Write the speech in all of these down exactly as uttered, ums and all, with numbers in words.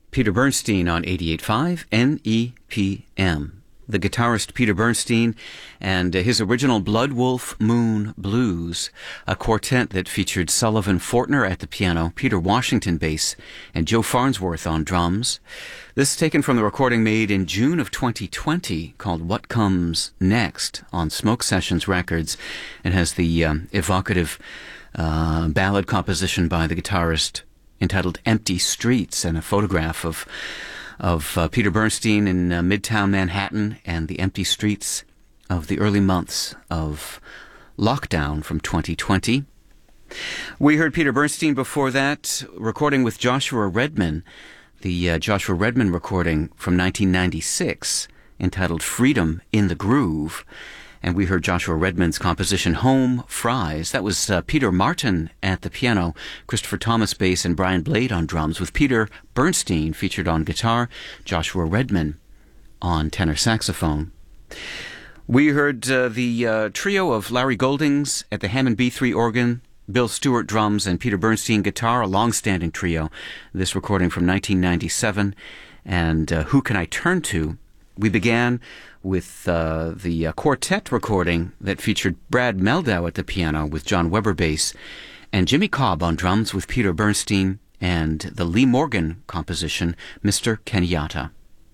Peter Bernstein on eighty-eight point five N E P M. The guitarist Peter Bernstein and his original Blood Wolf Moon Blues, a quartet that featured Sullivan Fortner at the piano, Peter Washington bass, and Joe Farnsworth on drums. This is taken from the recording made in June of twenty twenty called What Comes Next on Smoke Sessions Records, and has the um, evocative uh, ballad composition by the guitarist entitled Empty Streets, and a photograph of of uh, Peter Bernstein in uh, Midtown Manhattan and the empty streets of the early months of lockdown from twenty twenty. We heard Peter Bernstein before that, recording with Joshua Redman, the uh, Joshua Redman recording from nineteen ninety-six, entitled Freedom in the Groove. And we heard Joshua Redman's composition Home Fries. That was uh, Peter Martin at the piano, Christopher Thomas bass, and Brian Blade on drums, with Peter Bernstein featured on guitar, Joshua Redman on tenor saxophone. We heard uh, the uh, trio of Larry Goldings at the Hammond B three organ, Bill Stewart drums, and Peter Bernstein guitar, a long-standing trio. This recording from nineteen ninety-seven. And uh, Who Can I Turn To? We began with uh, the uh, quartet recording that featured Brad Meldau at the piano with John Weber bass, and Jimmy Cobb on drums with Peter Bernstein, and the Lee Morgan composition, Mister Kenyatta.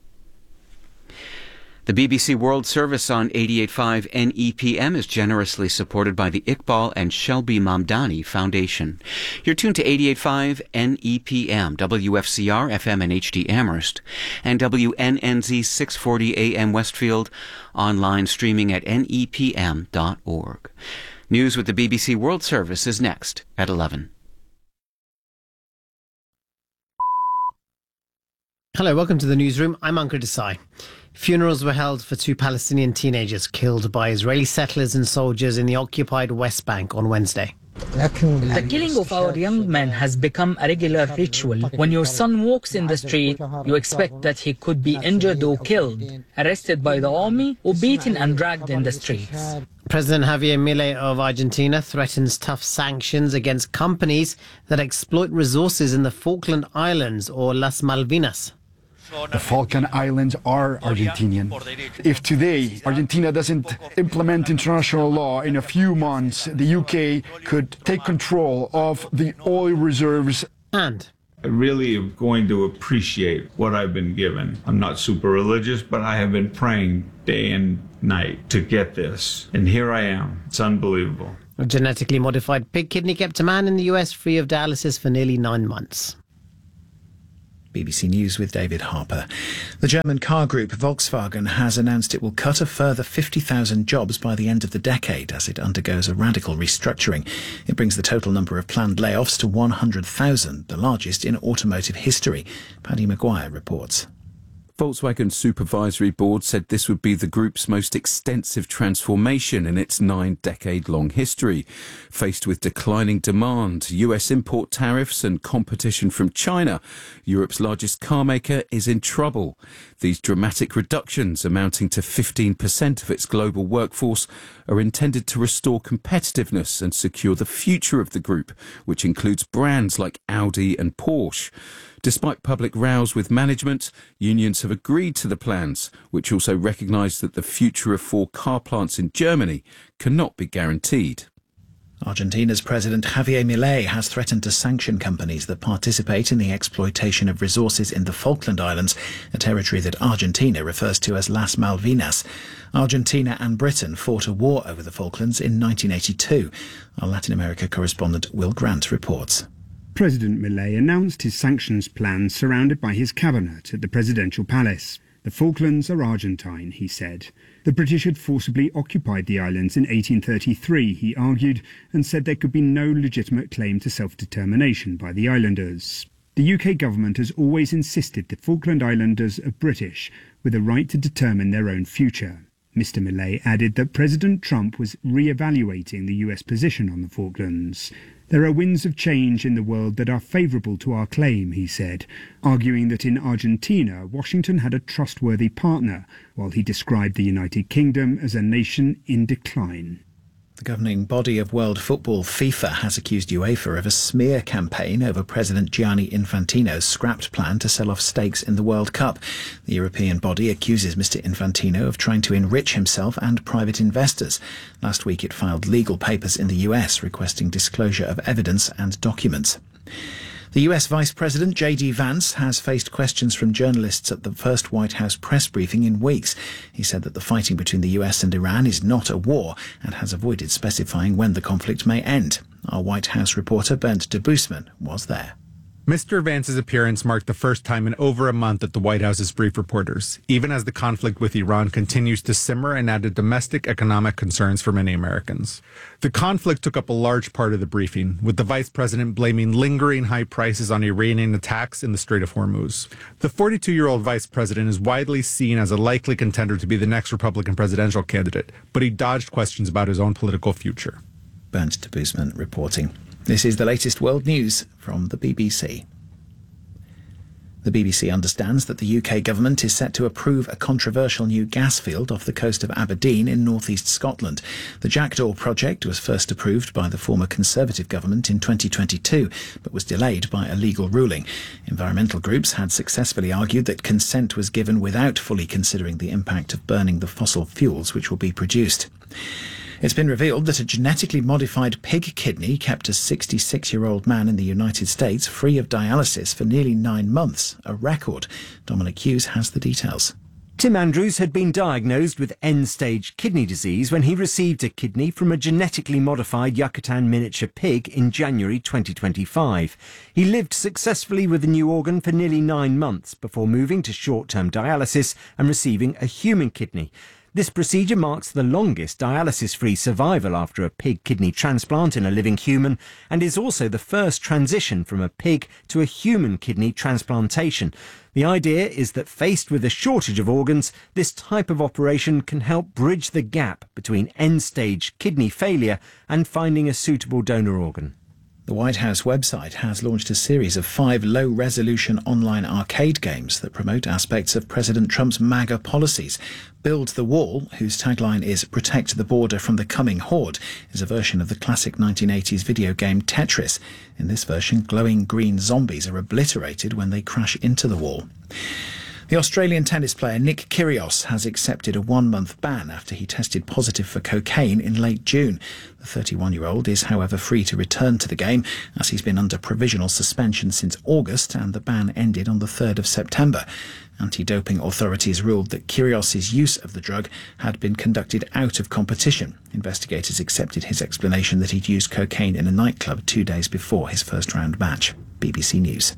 The B B C World Service on eighty-eight point five N E P M is generously supported by the Iqbal and Shelby Mamdani Foundation. You're tuned to eighty-eight point five N E P M, W F C R F M and H D Amherst, and W N N Z six forty A M Westfield, online streaming at N E P M dot org. News with the B B C World Service is next at eleven. Hello, welcome to the newsroom. I'm Ankur Desai. Funerals were held for two Palestinian teenagers killed by Israeli settlers and soldiers in the occupied West Bank on Wednesday. The killing of our young men has become a regular ritual. When your son walks in the street, you expect that he could be injured or killed, arrested by the army, or beaten and dragged in the streets. President Javier Milei of Argentina threatens tough sanctions against companies that exploit resources in the Falkland Islands, or Las Malvinas. The Falkland Islands are Argentinian. If today Argentina doesn't implement international law, in a few months the U K could take control of the oil reserves. And I really am going to appreciate what I've been given. I'm not super religious, but I have been praying day and night to get this. And here I am. It's unbelievable. A genetically modified pig kidney kept a man in the U S free of dialysis for nearly nine months. B B C News with David Harper. The German car group Volkswagen has announced it will cut a further fifty thousand jobs by the end of the decade as it undergoes a radical restructuring. It brings the total number of planned layoffs to one hundred thousand, the largest in automotive history. Paddy Maguire reports. Volkswagen's supervisory board said this would be the group's most extensive transformation in its nine-decade-long history. Faced with declining demand, U S import tariffs and competition from China, Europe's largest car maker is in trouble. These dramatic reductions, amounting to fifteen percent of its global workforce, are intended to restore competitiveness and secure the future of the group, which includes brands like Audi and Porsche. Despite public rows with management, unions have agreed to the plans, which also recognise that the future of four car plants in Germany cannot be guaranteed. Argentina's President Javier Milei has threatened to sanction companies that participate in the exploitation of resources in the Falkland Islands, a territory that Argentina refers to as Las Malvinas. Argentina and Britain fought a war over the Falklands in nineteen eighty-two. Our Latin America correspondent Will Grant reports. President Milei announced his sanctions plan surrounded by his cabinet at the presidential palace. The Falklands are Argentine, he said. The British had forcibly occupied the islands in eighteen thirty-three, he argued, and said there could be no legitimate claim to self-determination by the islanders. The U K government has always insisted the Falkland Islanders are British, with a right to determine their own future. Mister Milei added that President Trump was re-evaluating the U S position on the Falklands. There are winds of change in the world that are favourable to our claim, he said, arguing that in Argentina, Washington had a trustworthy partner, while he described the United Kingdom as a nation in decline. The governing body of world football, FIFA, has accused UEFA of a smear campaign over President Gianni Infantino's scrapped plan to sell off stakes in the World Cup. The European body accuses Mister Infantino of trying to enrich himself and private investors. Last week it filed legal papers in the U S requesting disclosure of evidence and documents. The U S Vice President J D Vance has faced questions from journalists at the first White House press briefing in weeks. He said that the fighting between the U S and Iran is not a war and has avoided specifying when the conflict may end. Our White House reporter Bernd de Boosman was there. Mister Vance's appearance marked the first time in over a month that the White House has briefed reporters, even as the conflict with Iran continues to simmer and added domestic economic concerns for many Americans. The conflict took up a large part of the briefing, with the vice president blaming lingering high prices on Iranian attacks in the Strait of Hormuz. The forty-two-year-old vice president is widely seen as a likely contender to be the next Republican presidential candidate, but he dodged questions about his own political future. Bernd de Boosman reporting. This is the latest world news from the B B C. The B B C understands that the U K government is set to approve a controversial new gas field off the coast of Aberdeen in northeast Scotland. The Jackdaw project was first approved by the former Conservative government in twenty twenty-two, but was delayed by a legal ruling. Environmental groups had successfully argued that consent was given without fully considering the impact of burning the fossil fuels which will be produced. It's been revealed that a genetically modified pig kidney kept a sixty-six-year-old man in the United States free of dialysis for nearly nine months, a record. Dominic Hughes has the details. Tim Andrews had been diagnosed with end-stage kidney disease when he received a kidney from a genetically modified Yucatan miniature pig in January twenty twenty-five. He lived successfully with the new organ for nearly nine months before moving to short-term dialysis and receiving a human kidney. This procedure marks the longest dialysis-free survival after a pig kidney transplant in a living human and is also the first transition from a pig to a human kidney transplantation. The idea is that faced with a shortage of organs, this type of operation can help bridge the gap between end-stage kidney failure and finding a suitable donor organ. The White House website has launched a series of five low-resolution online arcade games that promote aspects of President Trump's MAGA policies. Build the Wall, whose tagline is Protect the Border from the Coming Horde, is a version of the classic nineteen eighties video game Tetris. In this version, glowing green zombies are obliterated when they crash into the wall. The Australian tennis player Nick Kyrgios has accepted a one-month ban after he tested positive for cocaine in late June. The thirty-one-year-old is, however, free to return to the game, as he's been under provisional suspension since August and the ban ended on the third of September. Anti-doping authorities ruled that Kyrgios' use of the drug had been conducted out of competition. Investigators accepted his explanation that he'd used cocaine in a nightclub two days before his first-round match. B B C News.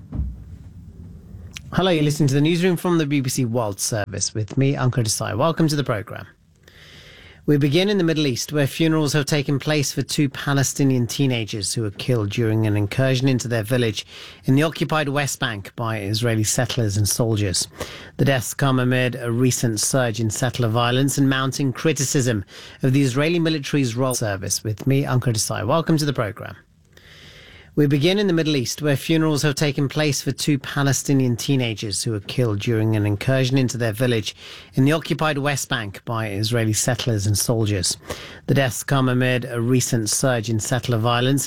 Hello, you're listening to the newsroom from the B B C World Service with me, Ankur Desai. Welcome to the programme. We begin in the Middle East, where funerals have taken place for two Palestinian teenagers who were killed during an incursion into their village in the occupied West Bank by Israeli settlers and soldiers. The deaths come amid a recent surge in settler violence and mounting criticism of the Israeli military's role. Service with me, Ankur Desai. Welcome to the programme. We begin in the Middle East, where funerals have taken place for two Palestinian teenagers who were killed during an incursion into their village in the occupied West Bank by Israeli settlers and soldiers. The deaths come amid a recent surge in settler violence